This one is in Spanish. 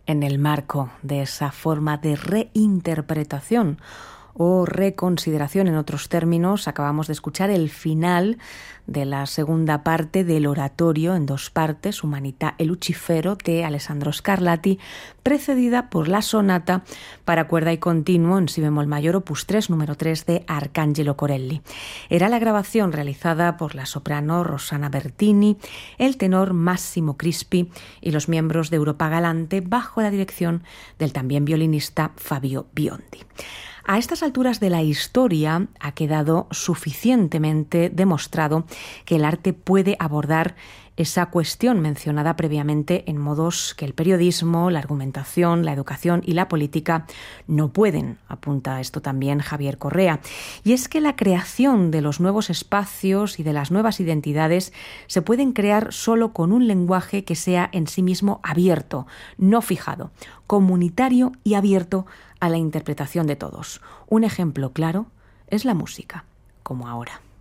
En el marco de esa forma de reinterpretación o reconsideración, en otros términos, acabamos de escuchar el final de la segunda parte del oratorio en dos partes, Humanità e Lucifero, de Alessandro Scarlatti, precedida por la sonata para cuerda y continuo en si bemol mayor opus 3, número 3, de Arcangelo Corelli. Era la grabación realizada por la soprano Rossana Bertini, el tenor Massimo Crispi y los miembros de Europa Galante bajo la dirección del también violinista Fabio Biondi. A estas alturas de la historia ha quedado suficientemente demostrado que el arte puede abordar esa cuestión mencionada previamente en modos que el periodismo, la argumentación, la educación y la política no pueden, apunta esto también Javier Correa. Y es que la creación de los nuevos espacios y de las nuevas identidades se pueden crear solo con un lenguaje que sea en sí mismo abierto, no fijado, comunitario y abierto a la interpretación de todos. Un ejemplo claro es la música, como ahora.